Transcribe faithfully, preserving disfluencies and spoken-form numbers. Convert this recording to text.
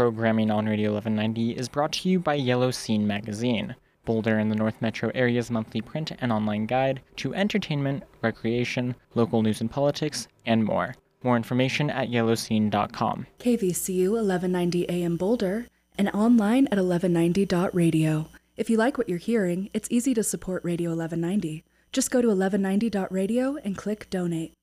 Programming on Radio eleven ninety is brought to you by Yellow Scene Magazine, Boulder and the North Metro area's monthly print and online guide to entertainment, recreation, local news and politics, and more. More information at yellow scene dot com. K V C U eleven ninety A M Boulder and online at eleven ninety dot radio. If you like what you're hearing, it's easy to support Radio eleven ninety. Just go to eleven ninety dot radio and click donate.